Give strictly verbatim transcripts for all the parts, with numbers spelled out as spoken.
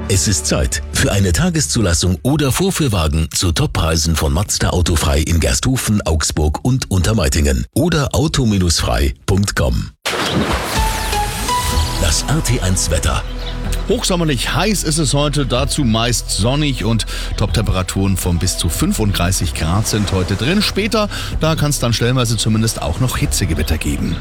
Es ist Zeit für eine Tageszulassung oder Vorführwagen zu Toppreisen von Mazda Autofrei in Gersthofen, Augsburg und Untermeitingen oder auto frei punkt com. Das R T eins Wetter. Hochsommerlich heiß ist es heute, dazu meist sonnig und Toptemperaturen von bis zu fünfunddreißig Grad sind heute drin. Später, da kann es dann stellenweise zumindest auch noch Hitzegewitter geben.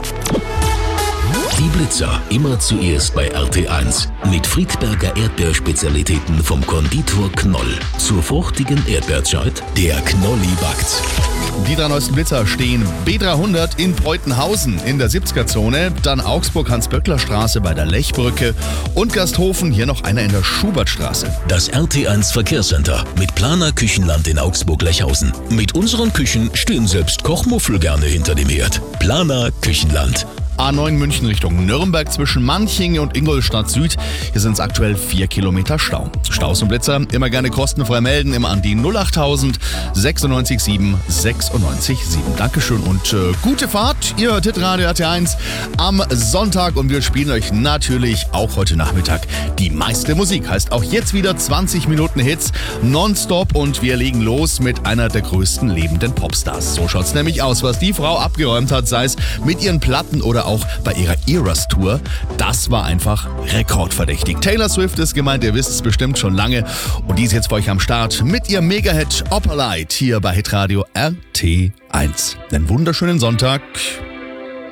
Die Blitzer immer zuerst bei R T eins. Mit Friedberger Erdbeerspezialitäten vom Konditor Knoll. Zur fruchtigen Erdbeerzeit, der Knolli backt. Die drei neuesten Blitzer stehen B dreihundert in Breutenhausen in der siebziger-Zone, dann Augsburg-Hans-Böckler-Straße bei der Lechbrücke und Gersthofen, hier noch einer in der Schubertstraße. Das R T eins Verkehrscenter mit Planer Küchenland in Augsburg-Lechhausen. Mit unseren Küchen stehen selbst Kochmuffel gerne hinter dem Herd. Planer Küchenland. A neun München Richtung Nürnberg zwischen Manching und Ingolstadt Süd. Hier sind es aktuell vier Kilometer Stau. Staus und Blitzer immer gerne kostenfrei melden, immer an die null achttausend sechsundneunzig sieben sechsundneunzig sieben. Dankeschön und äh, gute Fahrt. Ihr hört Hitradio R T eins am Sonntag und wir spielen euch natürlich auch heute Nachmittag die meiste Musik. Heißt auch jetzt wieder zwanzig Minuten Hits nonstop und wir legen los mit einer der größten lebenden Popstars. So schaut's nämlich aus, was die Frau abgeräumt hat, sei es mit ihren Platten oder auch bei ihrer Eras Tour. Das war einfach rekordverdächtig. Taylor Swift ist gemeint, ihr wisst es bestimmt schon lange. Und die ist jetzt für euch am Start mit ihrem Mega-Hit Opalite hier bei Hitradio R T eins. Einen wunderschönen Sonntag.